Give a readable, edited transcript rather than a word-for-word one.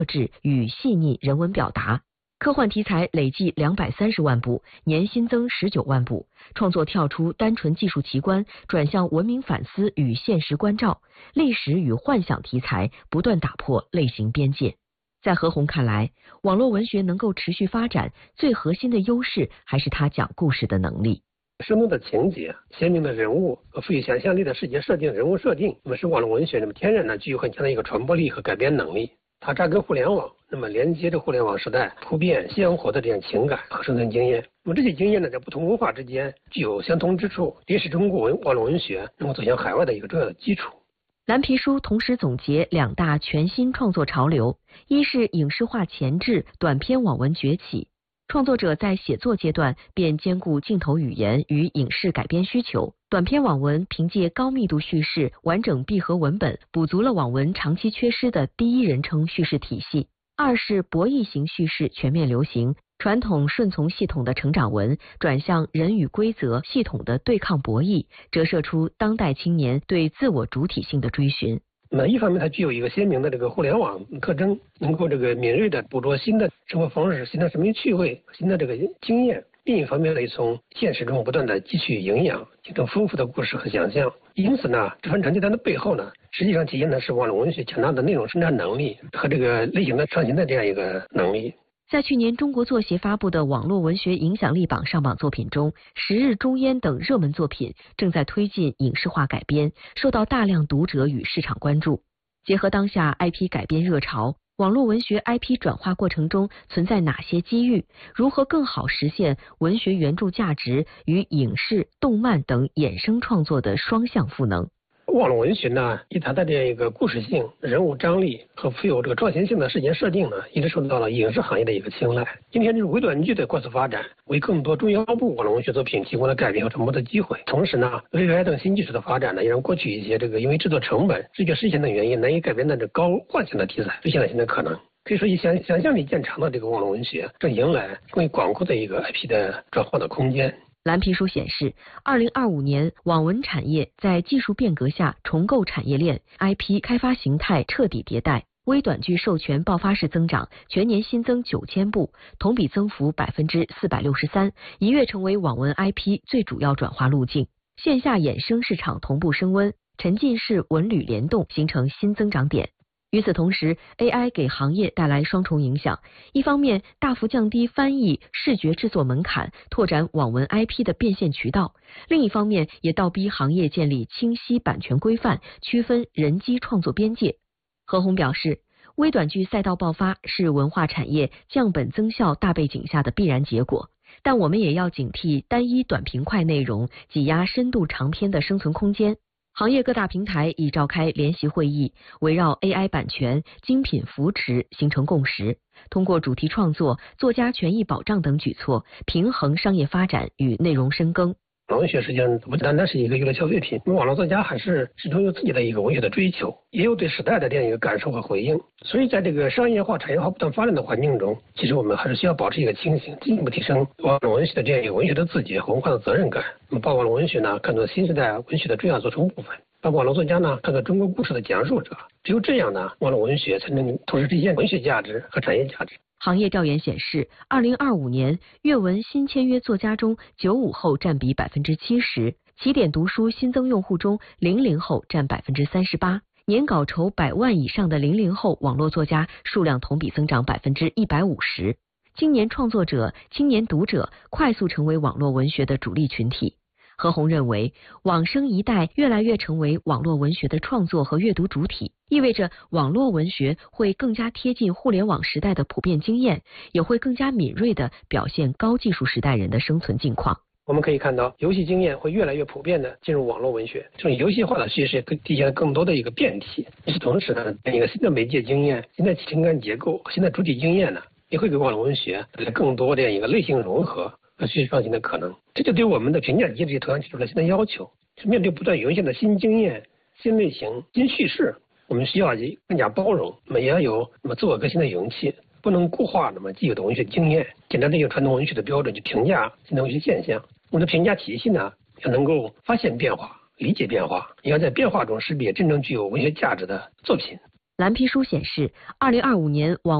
质与细腻人文表达。科幻题材累计230万部，年新增19万部，创作跳出单纯技术奇观，转向文明反思与现实关照，历史与幻想题材不断打破类型边界。在何鸿看来，网络文学能够持续发展，最核心的优势还是它讲故事的能力。 生动的情节、鲜明的人物和富有想象力的世界设定、人物设定，那么是网络文学天然具有很强的一个传播力和改编能力。它扎根互联网，那么连接着互联网时代普遍鲜活的这样情感和生存经验。那么这些经验呢，在不同文化之间具有相通之处，也是中国网络文学能够走向海外的一个重要的基础。 蓝皮书同时总结2大全新创作潮流，一是影视化前置，短篇网文崛起。创作者在写作阶段便兼顾镜头语言与影视改编需求，短篇网文凭借高密度叙事、完整闭合文本，补足了网文长期缺失的第一人称叙事体系。二是博弈型叙事全面流行，传统顺从系统的成长文转向人与规则系统的对抗博弈，折射出当代青年对自我主体性的追寻。 那一方面，它具有一个鲜明的这个互联网特征，能够敏锐的捕捉新的生活方式、新的生命趣味、新的经验；另一方面呢，从现实中不断的汲取营养，形成丰富的故事和想象。因此呢，这番成绩单的背后呢，实际上体现的是网络文学强大的内容生产能力和类型的创新的这样一个能力。 在去年中国作协发布的网络文学影响力榜上榜作品中，《十日中烟》等热门作品正在推进影视化改编，受到大量读者与市场关注。结合当下 IP 改编热潮，网络文学 IP 转化过程中存在哪些机遇？如何更好实现文学原著价值与影视、动漫等衍生创作的双向赋能？ 网络文学呢，以它的这样一个故事性、人物张力和富有创新性的事件设定呢，一直受到了影视行业的一个青睐。今天这种微短剧的快速发展，为更多中腰部网络文学作品提供了改编和传播的机会。同时呢，AI等新技术的发展呢，也让过去一些因为制作成本、视觉实现等原因难以改编的高幻想的题材，实现了新的可能。可以说，以想象力见长的网络文学正迎来更为广阔的一个 IP 的转化的空间。 蓝皮书显示，2025年网文产业在技术变革下重构产业链 ，IP 开发形态彻底迭代，微短剧授权爆发式增长，全年新增9000部，同比增幅463%，一跃成为网文 IP 最主要转化路径。线下衍生市场同步升温，沉浸式文旅联动形成新增长点。与此同时 ，AI 给行业带来双重影响。一方面，大幅降低翻译、视觉制作门槛，拓展网文 IP 的变现渠道；另一方面，也倒逼行业建立清晰版权规范，区分人机创作边界。何鸿表示，微短剧赛道爆发是文化产业降本增效大背景下的必然结果。但我们也要警惕单一短平快内容挤压深度长篇的生存空间。行业各大平台已召开联席会议，围绕 AI 版权、精品扶持形成共识，通过主题创作、作家权益保障等举措，平衡商业发展与内容深耕。 网络文学实际上不单单是一个娱乐消费品，网络作家还是始终有自己的一个文学的追求，也有对时代的这样一个感受和回应。所以在这个商业化、产业化不断发展的环境中，其实我们还是需要保持一个清醒，进一步提升网络文学的这样一个文学的自觉和文化的责任感。那么把网络文学呢看作新时代文学的重要组成部分，把网络作家呢看作中国故事的讲述者。只有这样呢，网络文学才能同时体现文学价值和产业价值。 行业调研显示，2025年阅文新签约作家中，95后占比70%，起点读书新增用户中，00后占38%，年稿酬100万以上的00后网络作家数量同比增长150%。青年创作者、青年读者快速成为网络文学的主力群体。何鸿认为，网生一代越来越成为网络文学的创作和阅读主体，意味着网络文学会更加贴近互联网时代的普遍经验，也会更加敏锐地表现高技术时代人的生存境况。 我们可以看到，游戏经验会越来越普遍地进入网络文学，这种游戏化的叙事体现了更多的一个变体。与此同时呢，一个新的媒介经验、新的情感结构、新的主体经验呢，也会给网络文学带来更多的一个类型融合和叙事创新的可能。这就对我们的评价机制同样提出了新的要求。面对不断涌现的新经验、新类型、新叙事，我们需要更加包容，也要有自我革新的勇气，不能固化既有的文学经验，简单的用传统文学的标准去评价新的文学现象。我们的评价体系呢，要能够发现变化、理解变化，也要在变化中识别真正具有文学价值的作品。 蓝皮书显示，2025年网